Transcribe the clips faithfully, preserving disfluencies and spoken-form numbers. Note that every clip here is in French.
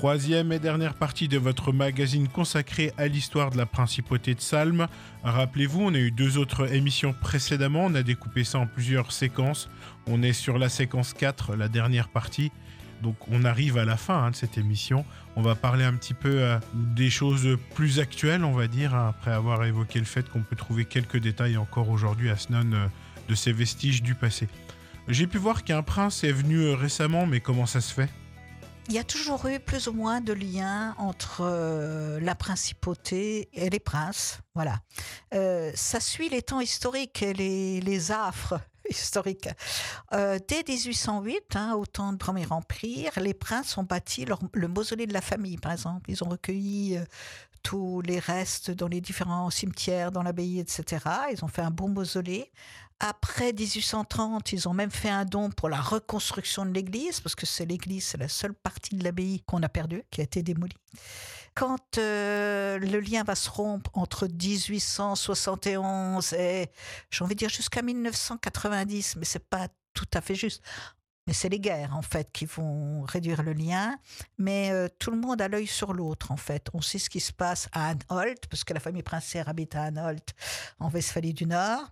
Troisième et dernière partie de votre magazine consacré à l'histoire de la principauté de Salm. Rappelez-vous, on a eu deux autres émissions précédemment, on a découpé ça en plusieurs séquences. On est sur la séquence quatre, la dernière partie. Donc on arrive à la fin hein, de cette émission. On va parler un petit peu euh, des choses plus actuelles, on va dire, hein, après avoir évoqué le fait qu'on peut trouver quelques détails encore aujourd'hui à Snow euh, de ces vestiges du passé. J'ai pu voir qu'un prince est venu euh, récemment, mais comment ça se fait ? Il y a toujours eu plus ou moins de liens entre euh, la principauté et les princes. Voilà. Euh, ça suit les temps historiques et les, les affres historiques. Euh, dès dix-huit cent huit, hein, au temps du Premier Empire, les princes ont bâti leur, le mausolée de la famille, par exemple. Ils ont recueilli euh, tous les restes dans les différents cimetières, dans l'abbaye, et cetera. Ils ont fait un beau mausolée. Après dix-huit cent trente, ils ont même fait un don pour la reconstruction de l'église, parce que c'est l'église, c'est la seule partie de l'abbaye qu'on a perdue, qui a été démolie. Quand euh, le lien va se rompre entre dix-huit cent soixante et onze et, j'ai envie de dire, jusqu'à mille neuf cent quatre-vingt-dix, mais c'est pas tout à fait juste. Mais c'est les guerres, en fait, qui vont réduire le lien. Mais euh, tout le monde a l'œil sur l'autre, en fait. On sait ce qui se passe à Anholt, parce que la famille princière habite à Anholt, en Westphalie du Nord.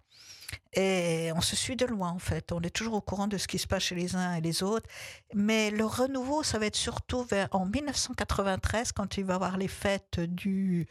Et on se suit de loin, en fait. On est toujours au courant de ce qui se passe chez les uns et les autres. Mais le renouveau, ça va être surtout vers, en mille neuf cent quatre-vingt-treize, quand il va y avoir les fêtes du,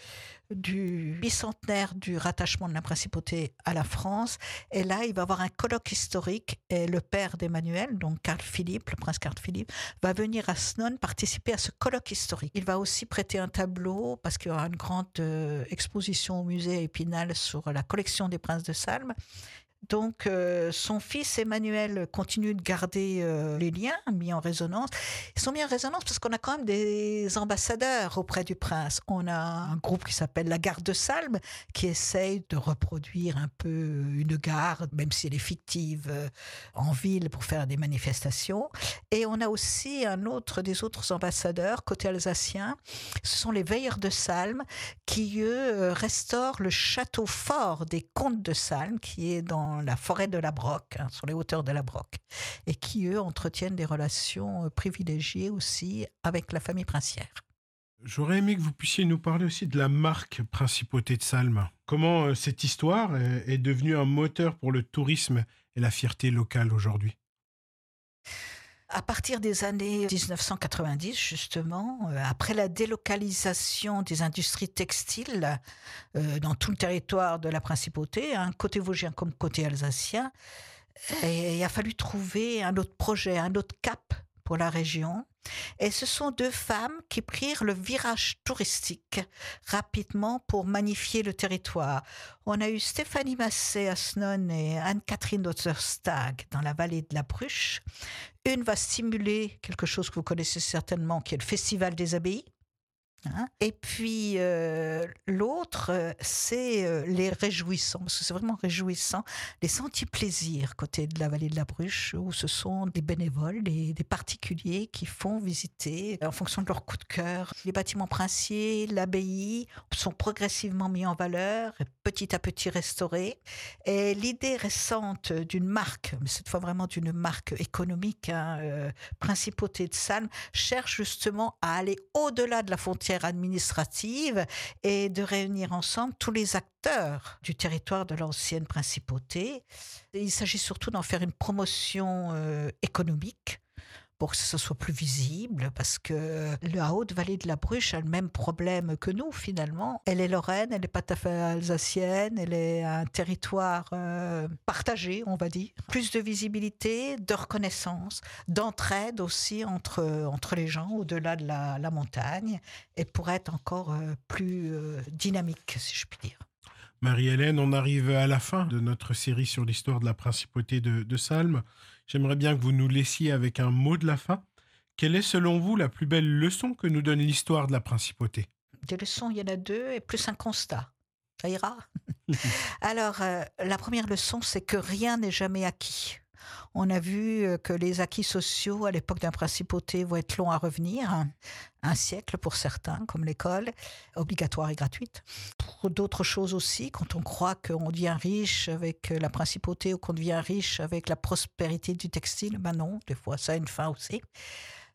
du bicentenaire du rattachement de la principauté à la France. Et là, il va y avoir un colloque historique. Et le père d'Emmanuel, donc Carl Philippe, le prince Carl Philippe, va venir à Snow participer à ce colloque historique. Il va aussi prêter un tableau, parce qu'il y aura une grande euh, exposition au musée Épinal sur la collection des princes de Salm. Donc, euh, son fils Emmanuel continue de garder euh, les liens mis en résonance. Ils sont mis en résonance parce qu'on a quand même des ambassadeurs auprès du prince. On a un groupe qui s'appelle la Garde de Salm, qui essaye de reproduire un peu une garde, même si elle est fictive, euh, en ville pour faire des manifestations. Et on a aussi un autre des autres ambassadeurs, côté alsacien. Ce sont les Veilleurs de Salm, qui, eux, restaurent le château fort des comtes de Salm, qui est dans la forêt de la Broc, hein, sur les hauteurs de la Broc, et qui, eux, entretiennent des relations privilégiées aussi avec la famille princière. J'aurais aimé que vous puissiez nous parler aussi de la marque Principauté de Salm. Comment euh, cette histoire est, est devenue un moteur pour le tourisme et la fierté locale aujourd'hui ? À partir des années dix-neuf cent quatre-vingt-dix, justement, euh, après la délocalisation des industries textiles euh, dans tout le territoire de la principauté, hein, côté vosgien comme côté alsacien, et il a fallu trouver un autre projet, un autre cap pour la région. Et ce sont deux femmes qui prirent le virage touristique rapidement pour magnifier le territoire. On a eu Stéphanie Massé à Snow et Anne-Catherine Otterstag dans la vallée de la Bruche. Une va stimuler quelque chose que vous connaissez certainement, qui est le Festival des Abbayes. Hein, et puis euh, l'autre, euh, c'est euh, les réjouissants, parce que c'est vraiment réjouissant, les sentiers plaisirs côté de la vallée de la Bruche, où ce sont des bénévoles, des, des particuliers qui font visiter, en fonction de leur coup de cœur, les bâtiments princiers, l'abbaye sont progressivement mis en valeur, petit à petit restaurés. Et l'idée récente d'une marque, mais cette fois vraiment d'une marque économique, hein, euh, Principauté de Salm, cherche justement à aller au-delà de la frontière administrative et de réunir ensemble tous les acteurs du territoire de l'ancienne principauté. Et il s'agit surtout d'en faire une promotion euh, économique pour que ce soit plus visible, parce que la Haute-Vallée de la Bruche a le même problème que nous, finalement. Elle est lorraine, elle n'est pas tout à fait alsacienne, elle est un territoire euh, partagé, on va dire. Plus de visibilité, de reconnaissance, d'entraide aussi entre, entre les gens, au-delà de la, la montagne, et pour être encore euh, plus euh, dynamique, si je puis dire. Marie-Hélène, on arrive à la fin de notre série sur l'histoire de la principauté de, de Salm. J'aimerais bien que vous nous laissiez avec un mot de la fin. Quelle est, selon vous, la plus belle leçon que nous donne l'histoire de la principauté ? Des leçons, il y en a deux, et plus un constat. Ça ira ? Alors, euh, la première leçon, c'est que rien n'est jamais acquis. On a vu que les acquis sociaux à l'époque d'un principauté vont être longs à revenir, un siècle pour certains, comme l'école, obligatoire et gratuite. Pour d'autres choses aussi, quand on croit qu'on devient riche avec la principauté ou qu'on devient riche avec la prospérité du textile, ben non, des fois ça a une fin aussi.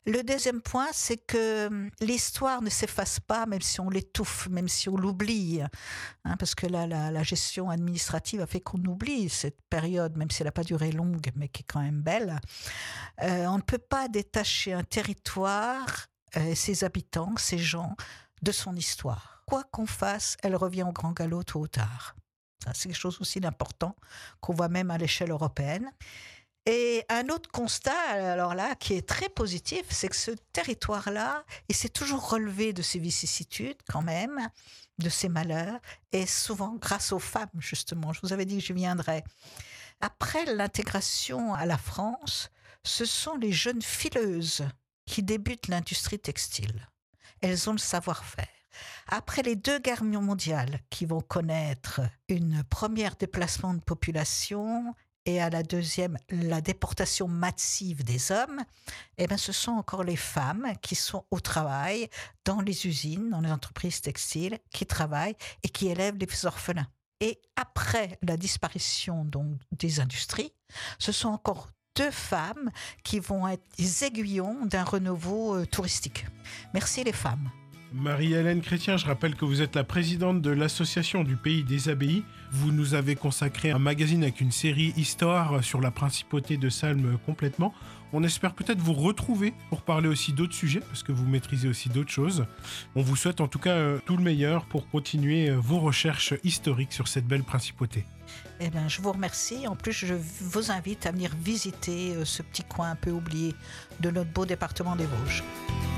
Le deuxième point, c'est que hum, l'histoire ne s'efface pas, même si on l'étouffe, même si on l'oublie. Hein, parce que là, la, la gestion administrative a fait qu'on oublie cette période, même si elle n'a pas duré longue, mais qui est quand même belle. Euh, on ne peut pas détacher un territoire, euh, ses habitants, ses gens, de son histoire. Quoi qu'on fasse, elle revient au grand galop tôt ou tard. Ça, c'est quelque chose aussi d'important qu'on voit même à l'échelle européenne. Et un autre constat, alors là, qui est très positif, c'est que ce territoire-là, il s'est toujours relevé de ses vicissitudes quand même, de ses malheurs, et souvent grâce aux femmes, justement. Je vous avais dit que je viendrais. Après l'intégration à la France, ce sont les jeunes fileuses qui débutent l'industrie textile. Elles ont le savoir-faire. Après les deux guerres mondiales qui vont connaître une première déplacement de population et à la deuxième, la déportation massive des hommes, eh bien, ce sont encore les femmes qui sont au travail dans les usines, dans les entreprises textiles, qui travaillent et qui élèvent les orphelins. Et après la disparition donc, des industries, ce sont encore deux femmes qui vont être les aiguillons d'un renouveau euh, touristique. Merci les femmes. Marie-Hélène Chrétien, je rappelle que vous êtes la présidente de l'association du Pays des Abbayes. Vous nous avez consacré un magazine avec une série Histoire sur la principauté de Salm complètement. On espère peut-être vous retrouver pour parler aussi d'autres sujets, parce que vous maîtrisez aussi d'autres choses. On vous souhaite en tout cas euh, tout le meilleur pour continuer euh, vos recherches historiques sur cette belle principauté. Eh bien, je vous remercie. En plus, je vous invite à venir visiter euh, ce petit coin un peu oublié de notre beau département des Vosges.